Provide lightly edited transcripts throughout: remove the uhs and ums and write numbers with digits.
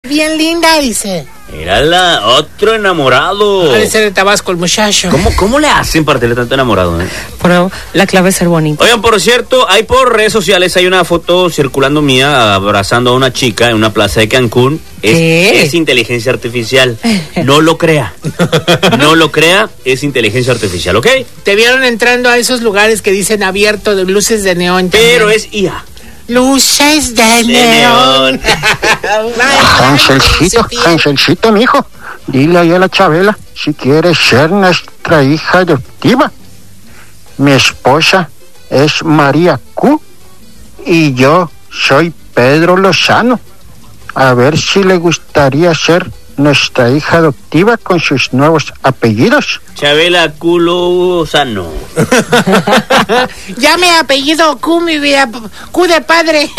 bien linda, dice. Mírala, otro enamorado. Ha de ser de Tabasco el muchacho. ¿Cómo le hacen para tener tanto enamorado, Pero la clave es ser bonito. Oigan, por cierto, hay por redes sociales, hay una foto circulando mía abrazando a una chica en una plaza de Cancún. Es inteligencia artificial. No lo crea. No lo crea, es inteligencia artificial, ¿ok? Te vieron entrando a esos lugares que dicen abierto de luces de neón. Pero también. es IA. Luces de neón. Angelcito, mijo, dile ahí a la Chabela si quiere ser nuestra hija adoptiva. Mi esposa es María Q y yo soy Pedro Lozano. A ver si le gustaría ser nuestra hija adoptiva con sus nuevos apellidos. Chabela Culo Sano. Ya me apellido Q, mi vida. Q de padre.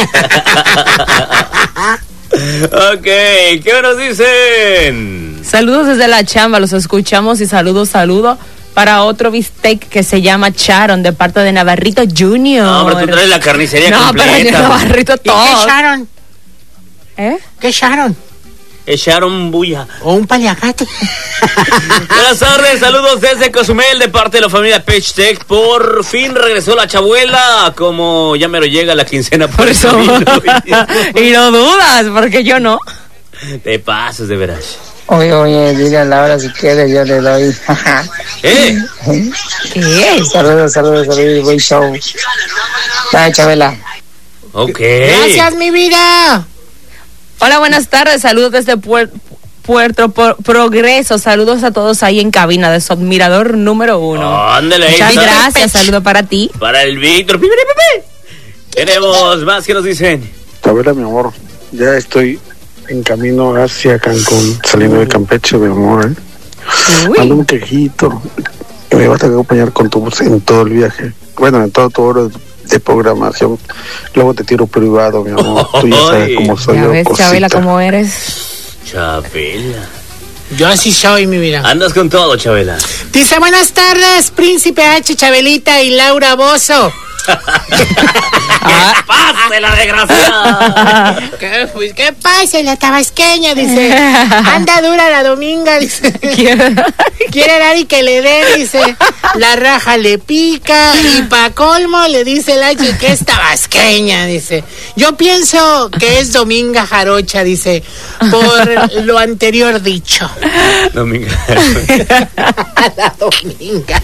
Ok, ¿qué nos dicen? Saludos desde la chamba, los escuchamos y saludo para otro bistec que se llama Sharon, de parte de Navarrito Junior. No, pero tú traes la carnicería completa. No, pero Navarrito todo. ¿Y qué Sharon? ¿Qué Sharon? Sharon Bulla. O un paliacate. Buenas tardes, saludos desde Cozumel de parte de la familia Pechtec. Por fin regresó la chabuela, como ya mero llega la quincena por eso. Y no dudas, porque yo no. Te pasas de veras. Oye, dile a Laura si quiere, yo le doy. ¿Qué? Saludos, buen show. Dale, Chabela. Ok. Gracias, mi vida. Hola, buenas tardes, saludos desde Puerto Progreso, saludos a todos ahí en cabina de su admirador número 1. Ándale. Muchas gracias, saludo para ti. Para el Víctor. Tenemos más que nos dicen. Chabela, mi amor, ya estoy en camino hacia Cancún, saliendo de Campeche, mi amor. Manda un quejito. Me vas a acompañar con tu voz en todo el viaje. Bueno, en todo tu hora de programación. Luego te tiro privado, mi amor. Tú ya sabes cómo soy ya yo. Ves, cosita. Chabela, cómo eres. Chabela. Yo así soy, mi vida. Andas con todo, Chabela. Dice, buenas tardes, Príncipe H, Chabelita y Laura Bozo. ¡Que pase la desgraciada! ¿Qué pase la tabasqueña? Dice, anda dura la dominga, dice. Quiere dar y que le dé, dice. La raja le pica y pa' colmo le dice el H que es tabasqueña, dice. Yo pienso que es Dominga Jarocha, dice, por lo anterior dicho. Dominga. La Dominga.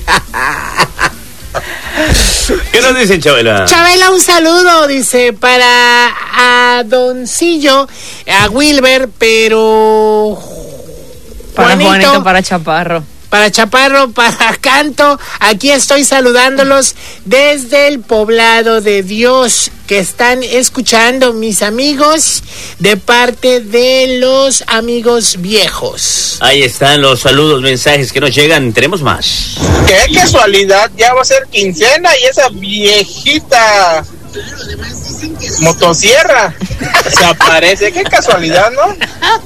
¿Qué nos dicen, Chabela? Chabela, un saludo, dice, para a Doncillo, a Wilber, pero Para Juanito, para Chaparro. Para Chaparro, para Canto, aquí estoy saludándolos desde el poblado de Dios, que están escuchando mis amigos, de parte de los amigos viejos. Ahí están los saludos, mensajes que nos llegan. Tenemos más. Qué casualidad, ya va a ser quincena y esa viejita motosierra se aparece. Qué casualidad, ¿no?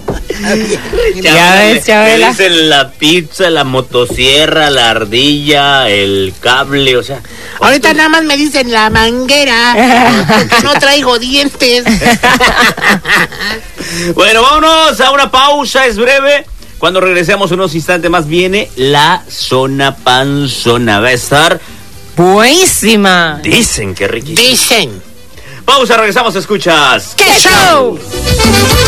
Ya ves, Chabela. Me dicen la pizza, la motosierra, la ardilla, el cable, o sea. Ahorita nada más me dicen la manguera, porque no traigo dientes. Bueno, vámonos a una pausa, es breve. Cuando regresemos unos instantes más viene la zona panzona. Va a estar buenísima. Dicen que riquísima. Dicen. Pausa, regresamos, escuchas. ¡Qué show!